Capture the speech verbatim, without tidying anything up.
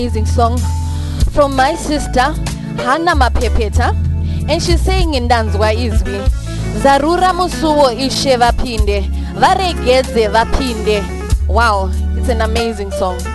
Amazing song from my sister Hannah Mapepeta, and she's saying in Danzwa Izwi Zarura musuwo ishe vapinde varegeze vapinde. Wow, it's an amazing song.